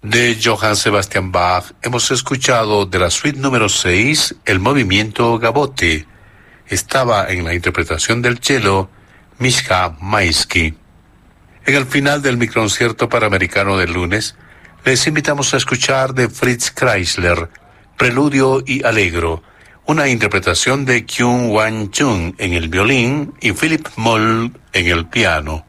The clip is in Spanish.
De Johann Sebastian Bach hemos escuchado de la suite número 6 el movimiento Gavotte. Estaba en la interpretación del cello Misha Maisky. En el final del microconcierto panamericano del lunes, les invitamos a escuchar de Fritz Kreisler, Preludio y Allegro, una interpretación de Kyung Wan Chung en el violín y Philip Moll en el piano.